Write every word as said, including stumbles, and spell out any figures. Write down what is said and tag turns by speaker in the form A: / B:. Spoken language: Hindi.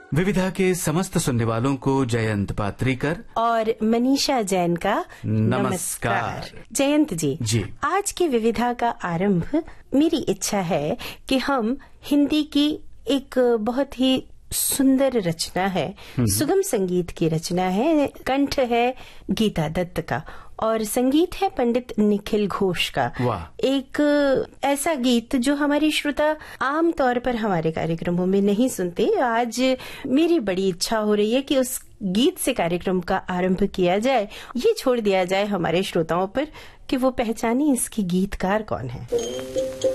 A: विविधा के समस्त सुनने वालों को जयंत पात्रीकर
B: और मनीषा जैन का
A: नमस्कार।
B: नमस्कार। जयंत जी,
A: जी
B: आज की विविधा का आरंभ मेरी इच्छा है कि हम हिंदी की एक बहुत ही सुंदर रचना है, सुगम संगीत की रचना है, कंठ है गीता दत्त का और संगीत है पंडित निखिल घोष का।
A: वाह।
B: एक ऐसा गीत जो हमारी श्रोता आम तौर पर हमारे कार्यक्रमों में नहीं सुनते। आज मेरी बड़ी इच्छा हो रही है कि उस गीत से कार्यक्रम का आरंभ किया जाए। ये छोड़ दिया जाए हमारे श्रोताओं पर कि वो पहचाने इसके गीतकार कौन है।